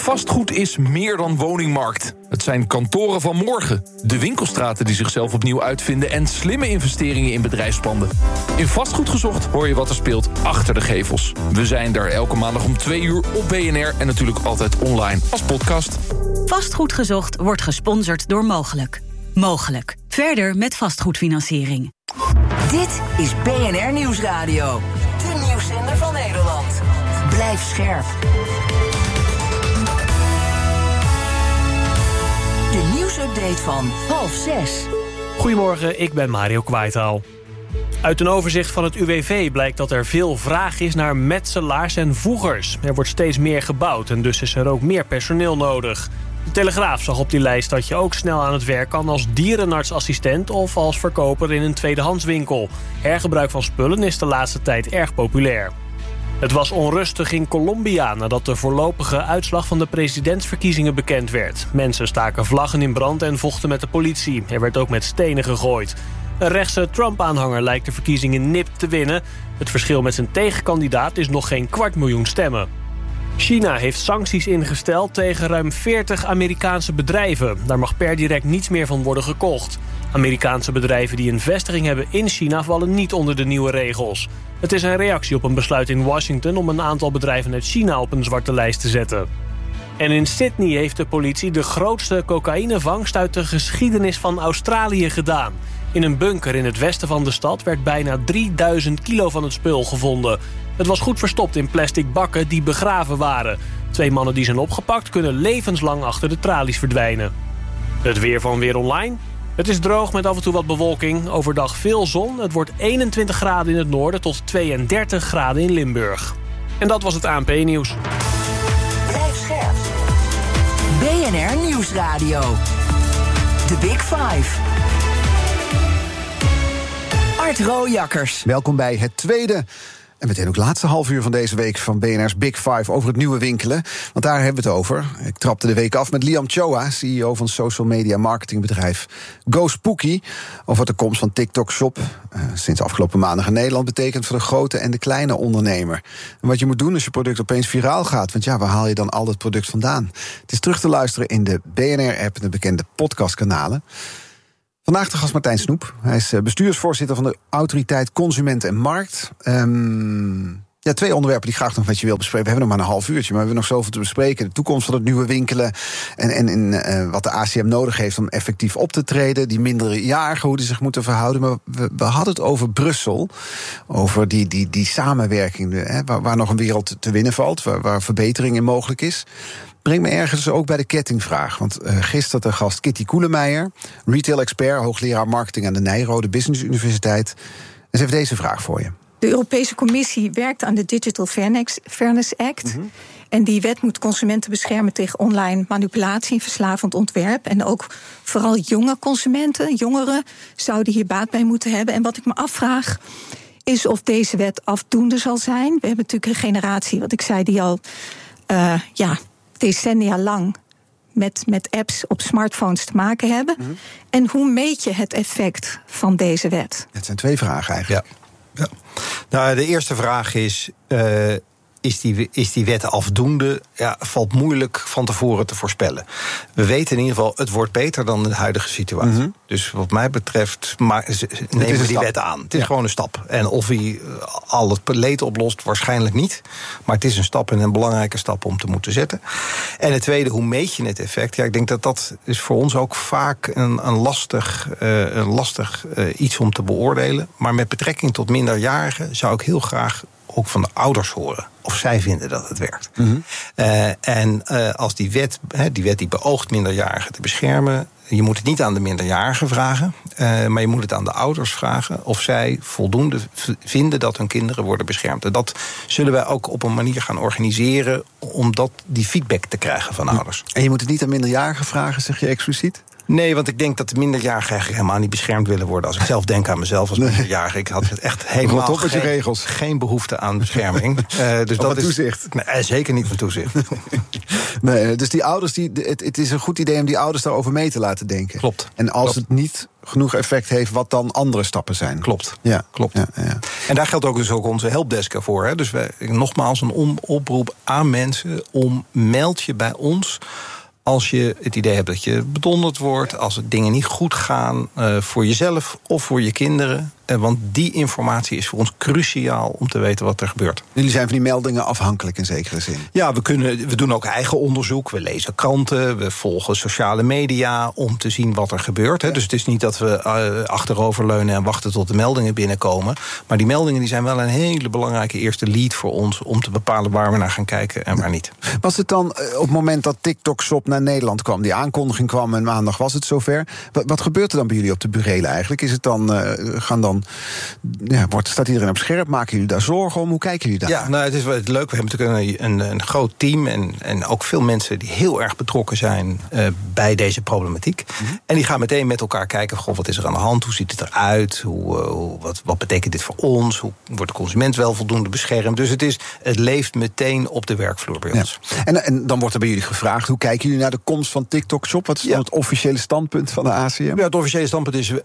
Vastgoed is meer dan woningmarkt. Het zijn kantoren van morgen, de winkelstraten die zichzelf opnieuw uitvinden en slimme investeringen in bedrijfspanden. In Vastgoed Gezocht hoor je wat er speelt achter de gevels. We zijn daar elke maandag om 2 uur op BNR en natuurlijk altijd online als podcast. Vastgoed Gezocht wordt gesponsord door Mogelijk. Mogelijk. Verder met vastgoedfinanciering. Dit is BNR Nieuwsradio. De nieuwszender van Nederland. Blijf scherp. De nieuwsupdate van 5:30. Goedemorgen, ik ben Mario Kwaitaal. Uit een overzicht van het UWV blijkt dat er veel vraag is naar metselaars en voegers. Er wordt steeds meer gebouwd en dus is er ook meer personeel nodig. De Telegraaf zag op die lijst dat je ook snel aan het werk kan als dierenartsassistent of als verkoper in een tweedehandswinkel. Hergebruik van spullen is de laatste tijd erg populair. Het was onrustig in Colombia nadat de voorlopige uitslag van de presidentsverkiezingen bekend werd. Mensen staken vlaggen in brand en vochten met de politie. Er werd ook met stenen gegooid. Een rechtse Trump-aanhanger lijkt de verkiezingen nipt te winnen. Het verschil met zijn tegenkandidaat is nog geen 250.000 stemmen. China heeft sancties ingesteld tegen ruim 40 Amerikaanse bedrijven. Daar mag per direct niets meer van worden gekocht. Amerikaanse bedrijven die een vestiging hebben in China vallen niet onder de nieuwe regels. Het is een reactie op een besluit in Washington om een aantal bedrijven uit China op een zwarte lijst te zetten. En in Sydney heeft de politie de grootste cocaïnevangst uit de geschiedenis van Australië gedaan. In een bunker in het westen van de stad werd bijna 3000 kilo van het spul gevonden. Het was goed verstopt in plastic bakken die begraven waren. 2 mannen die zijn opgepakt kunnen levenslang achter de tralies verdwijnen. Het weer van Weer Online. Het is droog met af en toe wat bewolking. Overdag veel zon. Het wordt 21 graden in het noorden tot 32 graden in Limburg. En dat was het ANP-nieuws. Blijf scherp. BNR Nieuwsradio. The Big Five. Art Rooijakkers. Welkom bij het tweede en meteen ook laatste half uur van deze week van BNR's Big Five over het nieuwe winkelen. Want daar hebben we het over. Ik trapte de week af met Liam Choa, CEO van social media marketingbedrijf GoSpooky, over wat de komst van TikTok Shop sinds afgelopen maandag in Nederland betekent voor de grote en de kleine ondernemer. En wat je moet doen als je product opeens viraal gaat. Want ja, waar haal je dan al dat product vandaan? Het is terug te luisteren in de BNR-app en de bekende podcastkanalen. Vandaag de gast Martijn Snoep. Hij is bestuursvoorzitter van de Autoriteit Consument en Markt. 2 onderwerpen die ik graag nog met je wil bespreken. We hebben nog maar een half uurtje, maar we hebben nog zoveel te bespreken. De toekomst van het nieuwe winkelen en wat de ACM nodig heeft om effectief op te treden. Die minderjarigen, hoe die zich moeten verhouden. Maar we hadden het over Brussel. Over die samenwerking, waar nog een wereld te winnen valt. Waar verbetering in mogelijk is. Brengt me ergens ook bij de kettingvraag. Want gisteren de gast Kitty Koelemeijer, retail-expert, hoogleraar marketing aan de Nijrode Business Universiteit. En ze heeft deze vraag voor je. De Europese Commissie werkt aan de Digital Fairness Act. Mm-hmm. En die wet moet consumenten beschermen tegen online manipulatie en verslavend ontwerp. En ook vooral jonge consumenten, jongeren, zouden hier baat bij moeten hebben. En wat ik me afvraag is of deze wet afdoende zal zijn. We hebben natuurlijk een generatie, wat ik zei, die al decennia lang met apps op smartphones te maken hebben. Mm-hmm. En hoe meet je het effect van deze wet? Het zijn 2 vragen eigenlijk. Ja. Nou, de eerste vraag is die wet afdoende? Ja, valt moeilijk van tevoren te voorspellen. We weten in ieder geval, het wordt beter dan de huidige situatie. Mm-hmm. Dus wat mij betreft nemen we die wet aan. Het is gewoon een stap. En of hij al het leed oplost, waarschijnlijk niet. Maar het is een stap en een belangrijke stap om te moeten zetten. En het tweede, hoe meet je het effect? Ja, ik denk dat is voor ons ook vaak een lastig iets om te beoordelen. Maar met betrekking tot minderjarigen zou ik heel graag ook van de ouders horen of zij vinden dat het werkt. Mm-hmm. Als die wet die beoogt minderjarigen te beschermen, je moet het niet aan de minderjarigen vragen, maar je moet het aan de ouders vragen of zij voldoende vinden dat hun kinderen worden beschermd. En dat zullen wij ook op een manier gaan organiseren om die feedback te krijgen van ouders. En je moet het niet aan minderjarigen vragen, zeg je expliciet? Nee, want ik denk dat de minderjarigen eigenlijk helemaal niet beschermd willen worden. Als ik zelf denk aan mezelf als minderjarige. Ik had echt helemaal geen behoefte aan bescherming. Dus dat toezicht? Nee, zeker niet van toezicht. Nee, dus die ouders, het is een goed idee om die ouders daarover mee te laten denken. Klopt. En als het niet genoeg effect heeft, wat dan andere stappen zijn. Klopt. Ja, klopt. Ja. En daar geldt ook dus ook onze helpdesk voor. Hè. Dus nogmaals een oproep aan mensen om meld je bij ons als je het idee hebt dat je bedonderd wordt, als het dingen niet goed gaan voor jezelf of voor je kinderen. Want die informatie is voor ons cruciaal om te weten wat er gebeurt. Jullie zijn van die meldingen afhankelijk in zekere zin? Ja, we doen ook eigen onderzoek. We lezen kranten, we volgen sociale media om te zien wat er gebeurt. Hè. Dus het is niet dat we achteroverleunen en wachten tot de meldingen binnenkomen. Maar die meldingen die zijn wel een hele belangrijke eerste lead voor ons om te bepalen waar we naar gaan kijken en waar niet. Was het dan op het moment dat TikTok Shop naar Nederland kwam, die aankondiging kwam en maandag was het zover, wat gebeurt er dan bij jullie op de burelen eigenlijk? Is het dan, staat iedereen op scherp? Maken jullie daar zorgen om? Hoe kijken jullie daar? Ja, nou, het is wel leuk. We hebben natuurlijk een groot team en ook veel mensen die heel erg betrokken zijn bij deze problematiek. Mm-hmm. En die gaan meteen met elkaar kijken, goh, wat is er aan de hand? Hoe ziet het eruit? Wat betekent dit voor ons? Hoe wordt de consument wel voldoende beschermd? Dus het leeft meteen op de werkvloer bij ons. En dan wordt er bij jullie gevraagd, hoe kijken jullie naar de komst van TikTok Shop? Wat is dan het officiële standpunt van de ACM? Ja, het officiële standpunt is,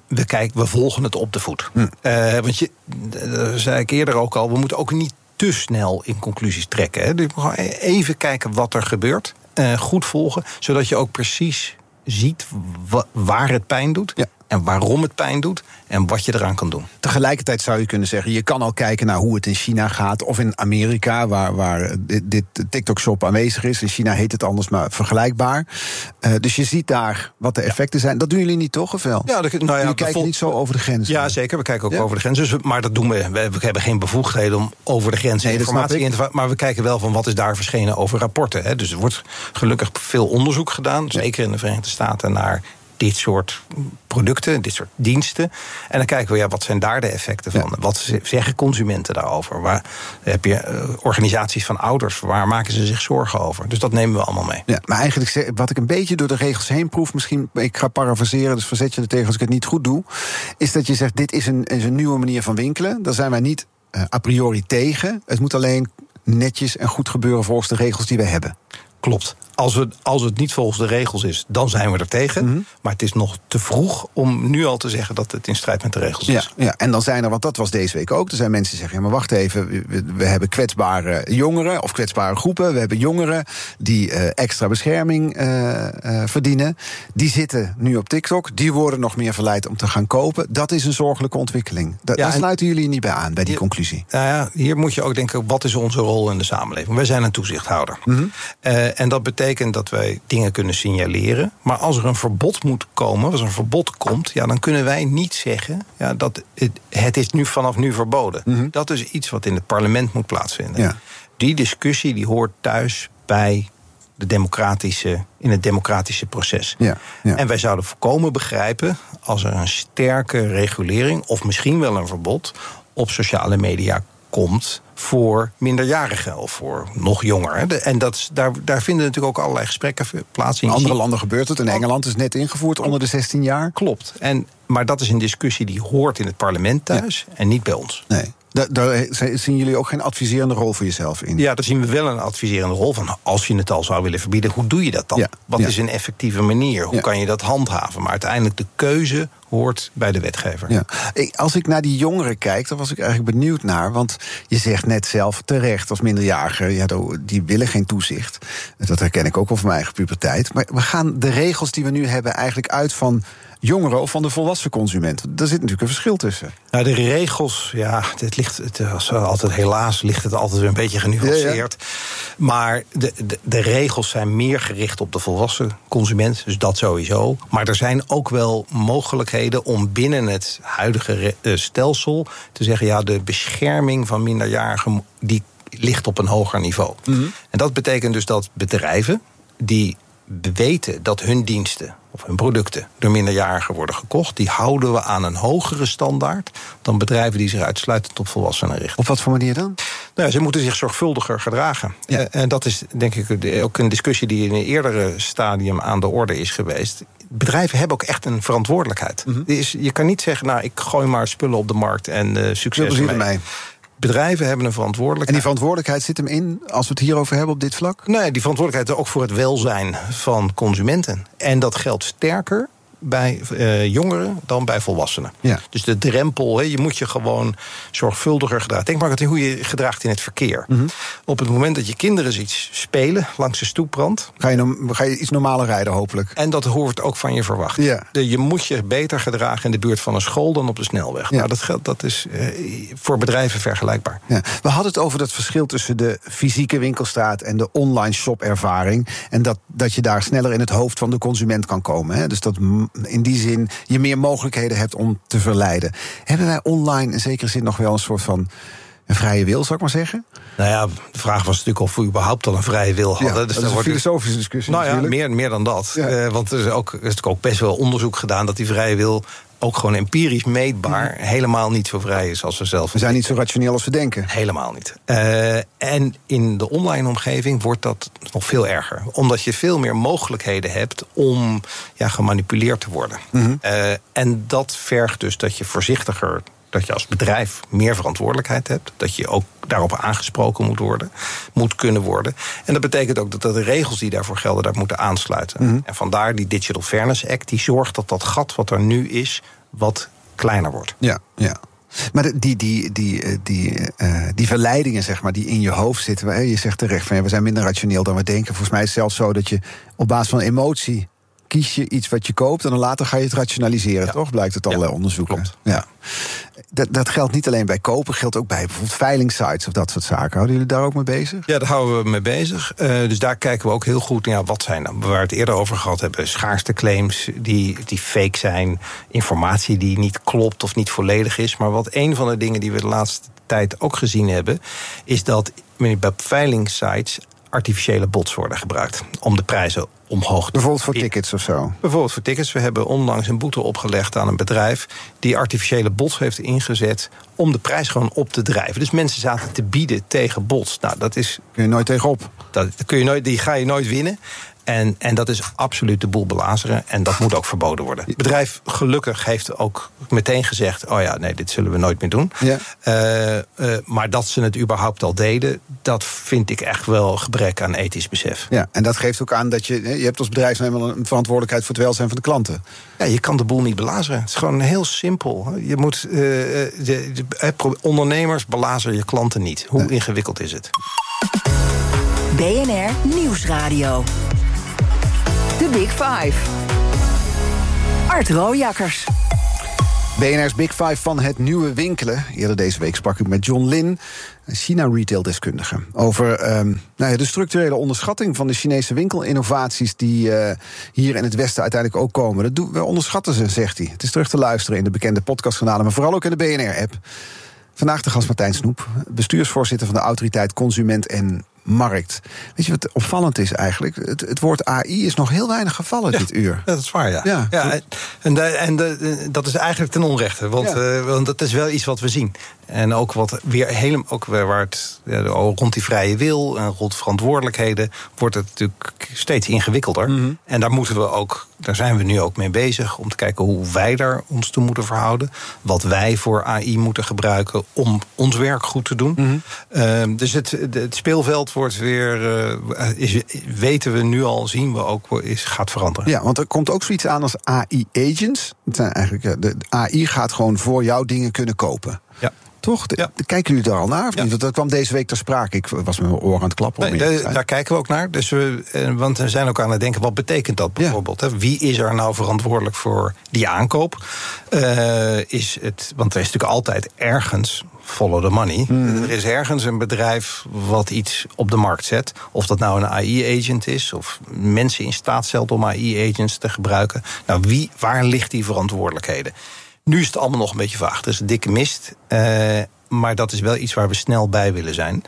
we volgen het op de voet. Want dat zei ik eerder ook al, we moeten ook niet te snel in conclusies trekken. Hè. Dus we gaan even kijken wat er gebeurt. Goed volgen, zodat je ook precies ziet waar het pijn doet. Ja. En waarom het pijn doet en wat je eraan kan doen. Tegelijkertijd zou je kunnen zeggen, je kan al kijken naar hoe het in China gaat of in Amerika, waar dit TikTok-shop aanwezig is. In China heet het anders, maar vergelijkbaar. Dus je ziet daar wat de effecten zijn. Dat doen jullie niet, toch? Of wel? Ja, jullie kijken niet zo over de grens. Ja, zeker. We kijken ook over de grens. Dus maar dat doen we. We hebben geen bevoegdheden om over de grens informatie in te. Maar we kijken wel van wat is daar verschenen over rapporten. Hè. Dus er wordt gelukkig veel onderzoek gedaan, zeker in de Verenigde Staten, naar dit soort producten, dit soort diensten. En dan kijken we, wat zijn daar de effecten van? Ja. Wat zeggen consumenten daarover? Waar heb je organisaties van ouders? Waar maken ze zich zorgen over? Dus dat nemen we allemaal mee. Ja, maar eigenlijk, wat ik een beetje door de regels heen proef, misschien, ik ga parafraseren, dus verzet je er tegen als ik het niet goed doe, is dat je zegt, dit is een nieuwe manier van winkelen. Daar zijn wij niet a priori tegen. Het moet alleen netjes en goed gebeuren volgens de regels die we hebben. Klopt. Als het niet volgens de regels is, dan zijn we er tegen. Mm-hmm. Maar het is nog te vroeg om nu al te zeggen dat het in strijd met de regels is. Ja, en dan zijn er, want dat was deze week ook, er zijn mensen die zeggen, ja, maar wacht even, we hebben kwetsbare jongeren of kwetsbare groepen. We hebben jongeren die extra bescherming verdienen. Die zitten nu op TikTok. Die worden nog meer verleid om te gaan kopen. Dat is een zorgelijke ontwikkeling. Daar sluiten jullie niet bij aan, bij die conclusie. Nou ja, hier moet je ook denken, wat is onze rol in de samenleving? Wij zijn een toezichthouder. Mm-hmm. En dat betekent dat wij dingen kunnen signaleren. Maar als er een verbod moet komen, als er een verbod komt, dan kunnen wij niet zeggen dat het is vanaf nu verboden. Mm-hmm. Dat is iets wat in het parlement moet plaatsvinden. Ja. Die discussie die hoort thuis bij in het democratische proces. Ja. En wij zouden volkomen begrijpen als er een sterke regulering of misschien wel een verbod op sociale media komt voor minderjarigen of voor nog jonger. En daar vinden natuurlijk ook allerlei gesprekken plaats. In andere landen gebeurt het. In Engeland is net ingevoerd onder de 16 jaar. Klopt. Maar dat is een discussie die hoort in het parlement thuis en niet bij ons. Nee. Daar zien jullie ook geen adviserende rol voor jezelf in? Ja, daar zien we wel een adviserende rol van. Als je het al zou willen verbieden, hoe doe je dat dan? Wat is een effectieve manier? Hoe kan je dat handhaven? Maar uiteindelijk de keuze hoort bij de wetgever. Ja. Als ik naar die jongeren kijk, dan was ik eigenlijk benieuwd naar. Want je zegt net zelf terecht als minderjarige, die willen geen toezicht. Dat herken ik ook wel van mijn eigen puberteit. Maar we gaan de regels die we nu hebben eigenlijk uit van jongeren of van de volwassen consument. Daar zit natuurlijk een verschil tussen. Nou, de regels, helaas ligt het altijd weer een beetje genuanceerd. Ja. Maar de regels zijn meer gericht op de volwassen consument, dus dat sowieso. Maar er zijn ook wel mogelijkheden om binnen het huidige stelsel te zeggen, de bescherming van minderjarigen die ligt op een hoger niveau. Mm-hmm. En dat betekent dus dat bedrijven die weten dat hun diensten of hun producten door minderjarigen worden gekocht, die houden we aan een hogere standaard dan bedrijven die zich uitsluitend op volwassenen richten. Op wat voor manier dan? Nou, ze moeten zich zorgvuldiger gedragen. Ja. En dat is denk ik ook een discussie die in een eerdere stadium aan de orde is geweest. Bedrijven hebben ook echt een verantwoordelijkheid. Mm-hmm. Je kan niet zeggen, ik gooi maar spullen op de markt en succes ermee. bedrijven hebben een verantwoordelijkheid. En die verantwoordelijkheid zit hem in, als we het hierover hebben op dit vlak? Nee, die verantwoordelijkheid is ook voor het welzijn van consumenten. En dat geldt sterker bij jongeren dan bij volwassenen. Ja. Dus de drempel, je moet je gewoon zorgvuldiger gedragen. Denk maar aan hoe je gedraagt in het verkeer. Mm-hmm. Op het moment dat je kinderen ziet spelen langs de stoeprand, ga je iets normaler rijden, hopelijk. En dat wordt ook van je verwacht. Ja. Je moet je beter gedragen in de buurt van een school dan op de snelweg. Ja. Nou, dat is voor bedrijven vergelijkbaar. Ja. We hadden het over dat verschil tussen de fysieke winkelstraat en de online shopervaring. En dat je daar sneller in het hoofd van de consument kan komen. Hè? Dus dat in die zin je meer mogelijkheden hebt om te verleiden. Hebben wij online in zekere zin nog wel een soort van een vrije wil, zou ik maar zeggen? Nou ja, de vraag was natuurlijk of we überhaupt al een vrije wil hadden. Ja, dus dat is een filosofische discussie. Nou ja, meer dan dat. Ja. Want er is natuurlijk ook best wel onderzoek gedaan dat die vrije wil ook gewoon empirisch meetbaar helemaal niet zo vrij is als we zelf. We zijn niet zo rationeel als we denken. Helemaal niet. En in de online omgeving wordt dat nog veel erger. Omdat je veel meer mogelijkheden hebt om gemanipuleerd te worden. Mm-hmm. En dat vergt dus dat je voorzichtiger, dat je als bedrijf meer verantwoordelijkheid hebt. Dat je ook daarop aangesproken moet kunnen worden. En dat betekent ook dat de regels die daarvoor gelden, daar moeten aansluiten. Mm-hmm. En vandaar die Digital Fairness Act, die zorgt dat dat gat wat er nu is, wat kleiner wordt. Ja. Maar die verleidingen, zeg maar, die in je hoofd zitten. Je zegt terecht van we zijn minder rationeel dan we denken. Volgens mij is het zelfs zo dat je op basis van emotie kies je iets wat je koopt en dan later ga je het rationaliseren, toch? Blijkt het allerlei onderzoeken. Klopt. Ja. Dat geldt niet alleen bij kopen, geldt ook bij bijvoorbeeld veilingsites of dat soort zaken. Houden jullie daar ook mee bezig? Ja, daar houden we mee bezig. Dus daar kijken we ook heel goed naar wat zijn dan. Waar we het eerder over gehad hebben, schaarste claims die fake zijn, informatie die niet klopt of niet volledig is. Maar wat een van de dingen die we de laatste tijd ook gezien hebben, is dat bij veilingsites artificiële bots worden gebruikt om de prijzen omhoog te bijvoorbeeld voor tickets of zo? Bijvoorbeeld voor tickets. We hebben onlangs een boete opgelegd aan een bedrijf die artificiële bots heeft ingezet om de prijs gewoon op te drijven. Dus mensen zaten te bieden tegen bots. Nou, dat is kun je nooit tegenop. Die ga je nooit winnen. En dat is absoluut de boel belazeren. En dat moet ook verboden worden. Het bedrijf gelukkig heeft ook meteen gezegd, dit zullen we nooit meer doen. Ja. Maar dat ze het überhaupt al deden, dat vind ik echt wel gebrek aan ethisch besef. Ja, en dat geeft ook aan dat je hebt als bedrijf helemaal een verantwoordelijkheid voor het welzijn van de klanten. Ja, je kan de boel niet belazeren. Het is gewoon heel simpel. Je moet ondernemers belazeren je klanten niet. Hoe ingewikkeld is het? BNR Nieuwsradio. The Big Five. Art Rooijakkers. BNR's Big Five van het nieuwe winkelen. Eerder deze week sprak ik met John Lin, China-retail-deskundige, over de structurele onderschatting van de Chinese winkelinnovaties die hier in het Westen uiteindelijk ook komen. We onderschatten ze, zegt hij. Het is terug te luisteren in de bekende podcastkanalen, maar vooral ook in de BNR-app. Vandaag de gast Martijn Snoep, bestuursvoorzitter van de Autoriteit Consument en Markt. Weet je wat opvallend is eigenlijk? Het woord AI is nog heel weinig gevallen dit uur. Dat is waar, ja. En dat is eigenlijk ten onrechte. Want dat is wel iets wat we zien. En ook wat weer waar het rond die vrije wil en rond verantwoordelijkheden wordt het natuurlijk steeds ingewikkelder. Mm-hmm. En daar zijn we nu ook mee bezig om te kijken hoe wij daar ons toe moeten verhouden. Wat wij voor AI moeten gebruiken om ons werk goed te doen. Mm-hmm. Dus het speelveld wordt weer, weten we nu al, zien we ook, gaat veranderen. Ja, want er komt ook zoiets aan als AI-agents. Het zijn eigenlijk, de AI gaat gewoon voor jou dingen kunnen kopen. Ja. Toch? Kijken jullie daar al naar? Of niet? Dat kwam deze week ter sprake. Ik was met mijn oren aan het klappen. Daar kijken we ook naar. Dus want we zijn ook aan het denken, wat betekent dat bijvoorbeeld? Ja. Wie is er nou verantwoordelijk voor die aankoop? Want er is natuurlijk altijd ergens follow the money. Er is ergens een bedrijf wat iets op de markt zet. Of dat nou een AI-agent is, of mensen in staat stelt om AI-agents te gebruiken. Nou, waar ligt die verantwoordelijkheden? Nu is het allemaal nog een beetje vaag. Er is een dikke mist. Maar dat is wel iets waar we snel bij willen zijn.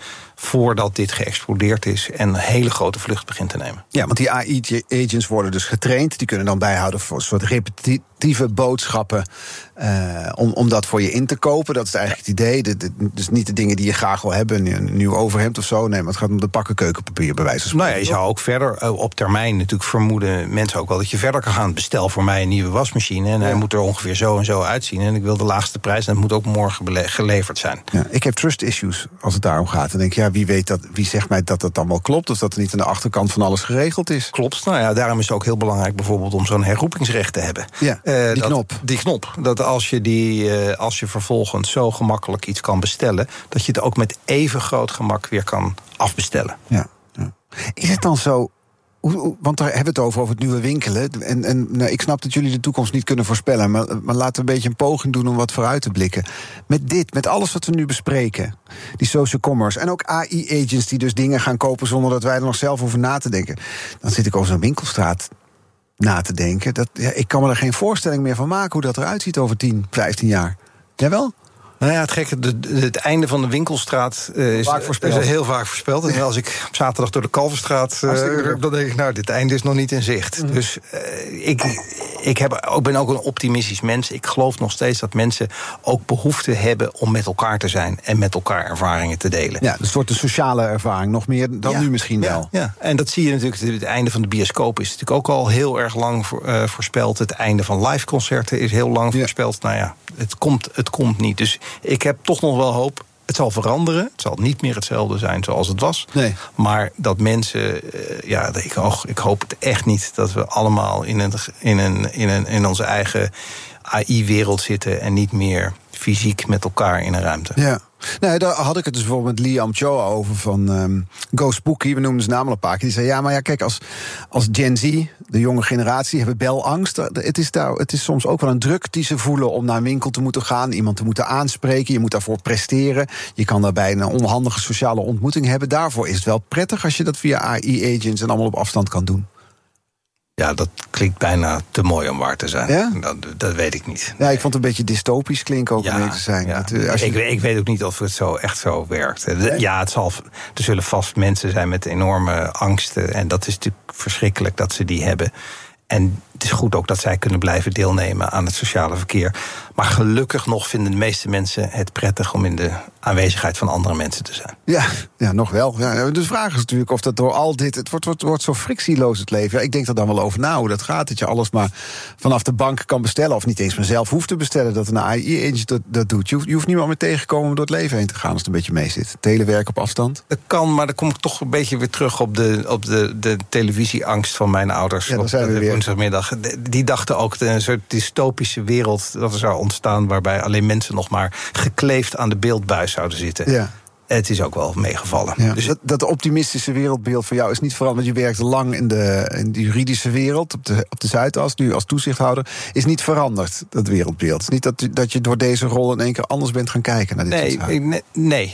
voordat dit geëxplodeerd is en een hele grote vlucht begint te nemen. Ja, want die AI-agents worden dus getraind. Die kunnen dan bijhouden voor een soort repetitieve boodschappen om dat voor je in te kopen. Dat is eigenlijk het idee. Dus niet de dingen die je graag wil hebben, een nieuw overhemd of zo. Nee, maar het gaat om de pakken keukenpapier bij wijze van spreken. Nou ja, je zou ook verder op termijn natuurlijk vermoeden mensen ook wel dat je verder kan gaan. Bestel voor mij een nieuwe wasmachine en hij moet er ongeveer zo en zo uitzien. En ik wil de laagste prijs en het moet ook morgen geleverd zijn. Ja, ik heb trust issues als het daarom gaat. Dan denk ik, wie weet dat, wie zegt mij dat het allemaal klopt, of dat er niet aan de achterkant van alles geregeld is. Klopt. Nou ja, daarom is het ook heel belangrijk bijvoorbeeld om zo'n herroepingsrecht te hebben. Ja, die knop. Dat als je vervolgens zo gemakkelijk iets kan bestellen, dat je het ook met even groot gemak weer kan afbestellen. Ja. Is het dan zo? Want daar hebben we het over het nieuwe winkelen. En ik snap dat jullie de toekomst niet kunnen voorspellen, maar laten we een beetje een poging doen om wat vooruit te blikken. Met alles wat we nu bespreken, die social commerce en ook AI-agents die dus dingen gaan kopen zonder dat wij er nog zelf over na te denken. Dan zit ik over zo'n winkelstraat na te denken. Ik kan me er geen voorstelling meer van maken hoe dat eruit ziet over 10, 15 jaar. Jawel? Nou ja, het gekke, het einde van de winkelstraat is heel vaak voorspeld. En als ik op zaterdag door de Kalverstraat dan denk ik, dit einde is nog niet in zicht. Dus ik ben ook een optimistisch mens. Ik geloof nog steeds dat mensen ook behoefte hebben om met elkaar te zijn en met elkaar ervaringen te delen. Ja, dus het wordt een sociale ervaring, nog meer dan nu misschien wel. Ja, en dat zie je natuurlijk. Het einde van de bioscoop is natuurlijk ook al heel erg lang voorspeld. Het einde van live concerten is heel lang voorspeld. Nou ja, het komt niet. Dus ik heb toch nog wel hoop. Het zal veranderen. Het zal niet meer hetzelfde zijn zoals het was. Nee. Maar dat mensen... ik hoop het echt niet dat we allemaal in onze eigen AI-wereld zitten en niet meer fysiek met elkaar in een ruimte. Ja. Nee, daar had ik het dus bijvoorbeeld met Liam Choa over van Go Spooky. We noemden zijn naam al een paar keer. Die zei, ja, maar ja, kijk, als Gen Z, de jonge generatie, hebben belangst. Het is soms ook wel een druk die ze voelen om naar een winkel te moeten gaan, iemand te moeten aanspreken. Je moet daarvoor presteren. Je kan daarbij een onhandige sociale ontmoeting hebben. Daarvoor is het wel prettig als je dat via AI-agents en allemaal op afstand kan doen. Ja, dat klinkt bijna te mooi om waar te zijn. Ja? Dat weet ik niet. Ja, ik vond het een beetje dystopisch klinken ook om mee te zijn. Ja. Ik weet ook niet of het echt zo werkt. Nee? Ja, er zullen vast mensen zijn met enorme angsten. En dat is natuurlijk verschrikkelijk dat ze die hebben. En het is goed ook dat zij kunnen blijven deelnemen aan het sociale verkeer. Maar gelukkig nog vinden de meeste mensen het prettig om in de aanwezigheid van andere mensen te zijn. Ja, nog wel. Ja, de vraag is natuurlijk of dat door al dit... Het wordt zo frictieloos het leven. Ja, ik denk er dan wel over na hoe dat gaat. Dat je alles maar vanaf de bank kan bestellen. Of niet eens maar zelf hoeft te bestellen. Dat een AI-agent dat doet. Je hoeft niemand meer tegenkomen om door het leven heen te gaan als het een beetje mee zit. Telewerk op afstand. Dat kan, maar dan kom ik toch een beetje weer terug op de televisieangst van mijn ouders. Ja, dan zijn we weer. Woensdagmiddag. Die dachten ook een soort dystopische wereld dat er zou ontstaan, waarbij alleen mensen nog maar gekleefd aan de beeldbuis zouden zitten. Ja. Het is ook wel meegevallen. Ja, dus dat optimistische wereldbeeld voor jou is niet veranderd. Want je werkte lang in de juridische wereld, op de Zuidas, nu als toezichthouder. Is niet veranderd, dat wereldbeeld. Het is niet dat je door deze rol in één keer anders bent gaan kijken naar dit soort zaken. Nee,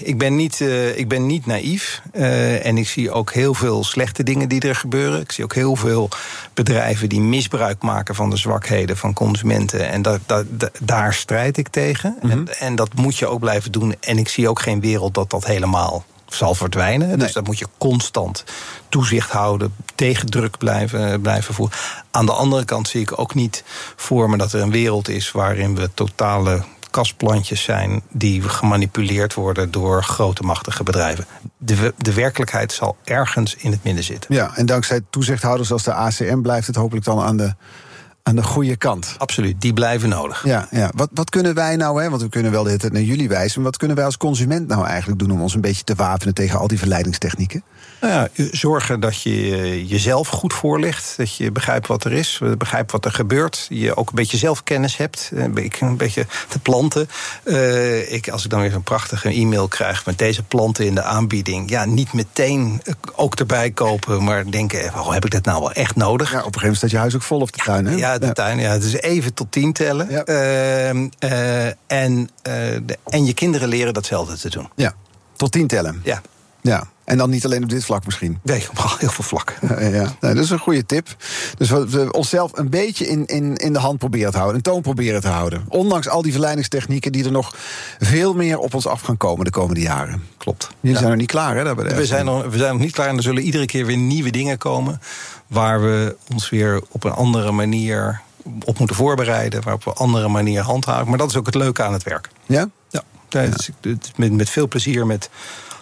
ik ben niet naïef. En ik zie ook heel veel slechte dingen die er gebeuren. Ik zie ook heel veel bedrijven die misbruik maken van de zwakheden van consumenten. En daar strijd ik tegen. Mm-hmm. En dat moet je ook blijven doen. En ik zie ook geen wereld dat helemaal zal verdwijnen. Nee. Dus dat moet je constant toezicht houden, tegen druk blijven voeren. Aan de andere kant zie ik ook niet voor me dat er een wereld is waarin we totale kastplantjes zijn die gemanipuleerd worden door grote machtige bedrijven. De werkelijkheid zal ergens in het midden zitten. Ja, en dankzij toezichthouders als de ACM blijft het hopelijk dan aan de goede kant. Absoluut, die blijven nodig. Ja. Wat kunnen wij nou, want we kunnen wel de hele tijd naar jullie wijzen, maar wat kunnen wij als consument nou eigenlijk doen om ons een beetje te wapenen tegen al die verleidingstechnieken? Nou ja, zorgen dat je jezelf goed voorligt. Dat je begrijpt wat er is, begrijpt wat er gebeurt. Je ook een beetje zelfkennis hebt. Een beetje te planten. Als ik dan weer zo'n prachtige e-mail krijg met deze planten in de aanbieding. Ja, niet meteen ook erbij kopen, maar denken, heb ik dat nou wel echt nodig? Ja, op een gegeven moment staat je huis ook vol of de tuin, hè? Ja, de tuin. Ja, dus even tot 10 tellen. Ja. En je kinderen leren datzelfde te doen. Ja, tot 10 tellen. Ja. Ja. En dan niet alleen op dit vlak misschien. Nee, op heel veel vlakken. Ja. Nee, dat is een goede tip. Dus we onszelf een beetje in de hand proberen te houden. Een toon proberen te houden. Ondanks al die verleidingstechnieken die er nog veel meer op ons af gaan komen de komende jaren. Klopt. Jullie zijn nog niet klaar, hè? We zijn nog niet klaar en er zullen iedere keer weer nieuwe dingen komen waar we ons weer op een andere manier op moeten voorbereiden, waar op een andere manier handhaven. Maar dat is ook het leuke aan het werk. Ja? Ja. Dus met veel plezier, met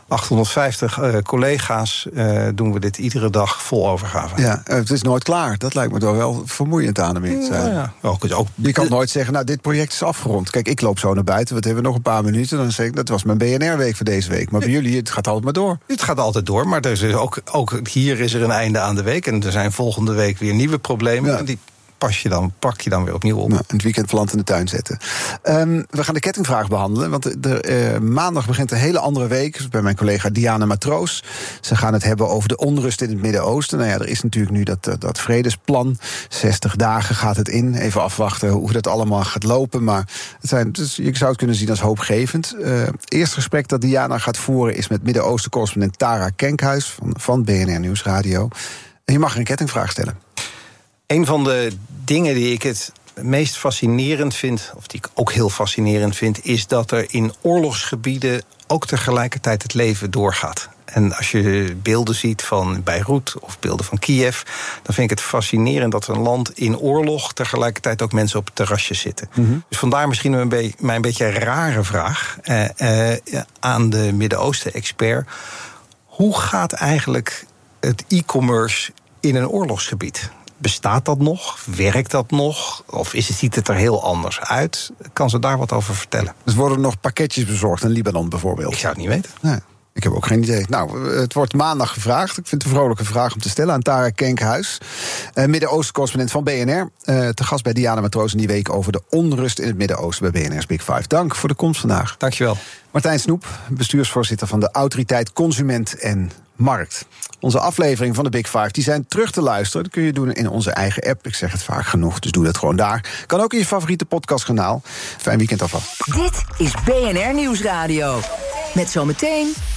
850 collega's doen we dit iedere dag vol overgave. Ja, het is nooit klaar. Dat lijkt me toch wel vermoeiend aan de Ja. Je kan nooit zeggen, nou, dit project is afgerond. Kijk, ik loop zo naar buiten, wat hebben we nog een paar minuten? Dan zeg ik, dat was mijn BNR-week voor deze week. Maar bij jullie, het gaat altijd maar door. Het gaat altijd door, maar er is ook hier is er een einde aan de week. En er zijn volgende week weer nieuwe problemen. Ja. En die pak je dan weer opnieuw op. Nou, het weekend plant in de tuin zetten. We gaan de kettingvraag behandelen. Want maandag begint een hele andere week. Bij mijn collega Diana Matroos. Ze gaan het hebben over de onrust in het Midden-Oosten. Nou ja, er is natuurlijk nu dat vredesplan. 60 dagen gaat het in. Even afwachten hoe dat allemaal gaat lopen. Maar dus je zou het kunnen zien als hoopgevend. Het eerste gesprek dat Diana gaat voeren is met Midden-Oosten-correspondent Tara Kenkhuis van BNR Nieuwsradio. En je mag een kettingvraag stellen. Een van de dingen die ik het meest fascinerend vind, of die ik ook heel fascinerend vind, is dat er in oorlogsgebieden ook tegelijkertijd het leven doorgaat. En als je beelden ziet van Beirut of beelden van Kiev, dan vind ik het fascinerend dat een land in oorlog tegelijkertijd ook mensen op het terrasje zitten. Mm-hmm. Dus vandaar misschien een beetje een rare vraag aan de Midden-Oosten-expert. Hoe gaat eigenlijk het e-commerce in een oorlogsgebied? Bestaat dat nog? Werkt dat nog? Of ziet het er heel anders uit? Kan ze daar wat over vertellen? Dus worden er nog pakketjes bezorgd in Libanon bijvoorbeeld? Ik zou het niet weten. Nee, ik heb ook geen idee. Nou, het wordt maandag gevraagd. Ik vind het een vrolijke vraag om te stellen aan Tara Kenkhuis. Midden-Oosten-correspondent van BNR. Te gast bij Diana Matroos in die week over de onrust in het Midden-Oosten bij BNR's Big Five. Dank voor de komst vandaag. Dankjewel. Martijn Snoep, bestuursvoorzitter van de Autoriteit Consument en Markt. Onze aflevering van de Big Five die zijn terug te luisteren. Dat kun je doen in onze eigen app. Ik zeg het vaak genoeg, dus doe dat gewoon daar. Kan ook in je favoriete podcastkanaal. Fijn weekend alvast. Dit is BNR Nieuwsradio. Met zometeen